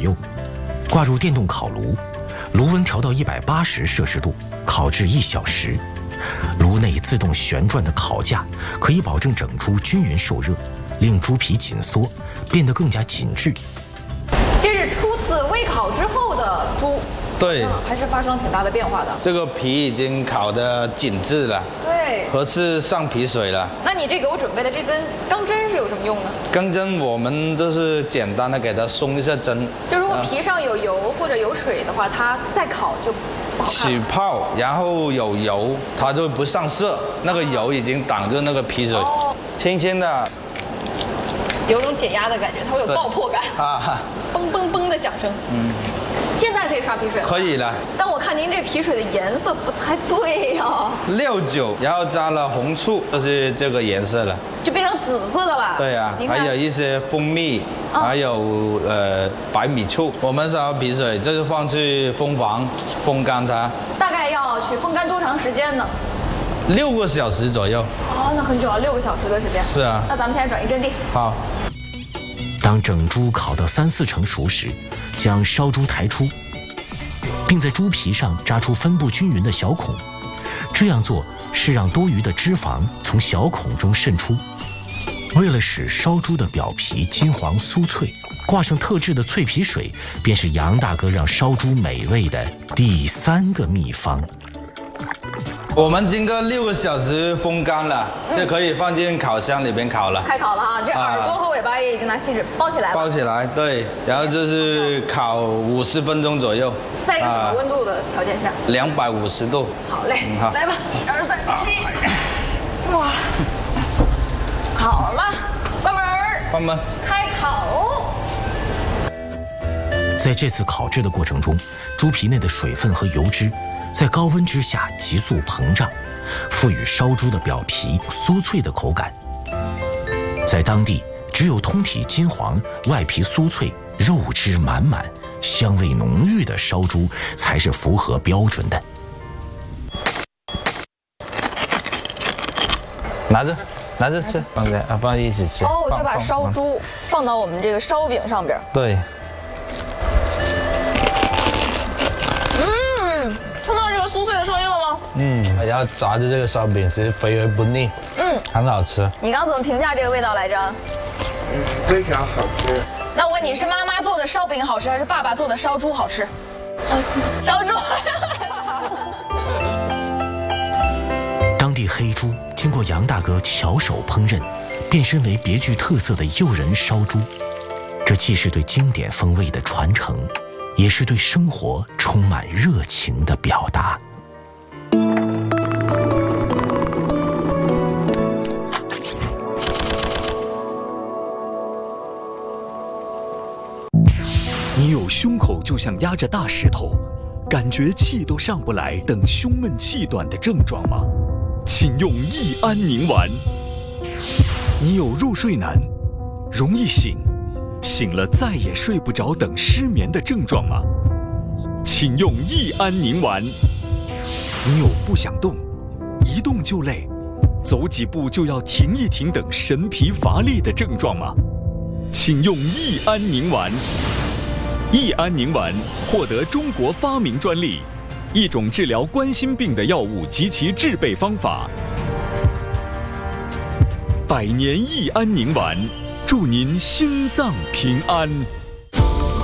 右，挂入电动烤炉，炉温调到180摄氏度，烤制1小时。炉内自动旋转的烤架可以保证整猪均匀受热，令猪皮紧缩，变得更加紧致。 这是初次微烤之后的猪， 对， 还是发生挺大的变化的。 这个皮已经烤得紧致了， 对， 合适上皮水了。 那你这给我准备的这根钢针是有什么用呢？ 钢针我们就是简单的给它松一下针， 就如果皮上有油或者有水的话，它再烤就不好看起泡，然后有油，它就不上色，那个油已经挡住那个皮水，轻轻的， 有种解压的感觉，它会有爆破感啊， 嘣嘣嘣的响声。现在可以刷皮水了， 可以了。 但我看您这皮水的颜色不太对呀 ，69，然后加了红醋，就是这个颜色了， 就变成紫色的了。 对呀，还有一些蜂蜜，还有白米醋。我们烧皮水就是放去蜂房风干它， 大概要去风干多长时间呢 ？6个小时左右。 哦，那很久啊，6个小时的时间。 是啊。 那咱们现在转移阵地。 好。 当整猪烤到3、4成熟时，将烧猪抬出，并在猪皮上扎出分布均匀的小孔。这样做是让多余的脂肪从小孔中渗出。为了使烧猪的表皮金黄酥脆，挂上特制的脆皮水，便是杨大哥让烧猪美味的第3个秘方。 我们经过6个小时风干了，就可以放进烤箱里边烤了。 开烤了哈，这耳朵和尾巴也已经拿锡纸包起来了。 包起来，对，然后就是烤50分钟左右。 在一个什么温度的条件下 ？250度。 好嘞，来吧，1、2、3、7，哇，好了，关门。 关门。 开烤。 在这次烤制的过程中，猪皮内的水分和油脂在高温之下急速膨胀，赋予烧猪的表皮酥脆的口感。在当地，只有通体金黄、外皮酥脆、肉汁满满、香味浓郁的烧猪才是符合标准的。 拿着吃，放一起吃。 哦，就把烧猪放到我们这个烧饼上边。 对。 听到这个酥脆的声音了吗？ 然后炸的这个烧饼其实肥而不腻，很好吃。 你刚怎么评价这个味道来着？ 非常好吃。 那我问你是妈妈做的烧饼好吃，还是爸爸做的烧猪好吃？烧猪。 当地黑猪经过杨大哥巧手烹饪，变身为别具特色的诱人烧猪。这既是对经典风味的传承，也是对生活充满热情的表达。 你有胸口就像压着大石头，感觉气都上不来，等胸闷气短的症状吗？请用益安宁丸。你有入睡难、容易醒、醒了再也睡不着等失眠的症状吗？请用益安宁丸。你有不想动、一动就累、走几步就要停一停等神疲乏力的症状吗？请用益安宁丸。益安宁丸获得中国发明专利，一种治疗冠心病的药物及其制备方法。100年益安宁丸，祝您心脏平安。